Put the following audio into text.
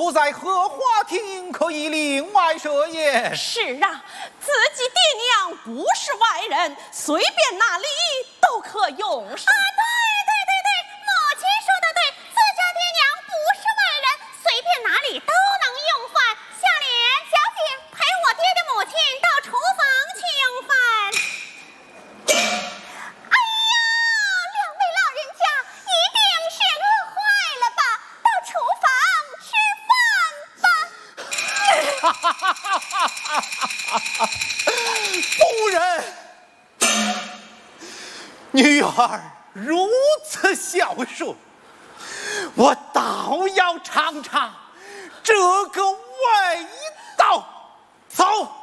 不在荷花亭，可以另外设宴。 是啊，自己爹娘不是外人，随便哪里都可用上。 对，母亲说的对，自家爹娘不是外人，随便哪里都能用饭。小莲、小景，陪我爹的母亲到厨房去用饭。哎呀，两位老人家一定是饿坏了吧？到厨房吃饭吧。 夫人，女儿如此孝顺，我倒要尝尝这个味道。走。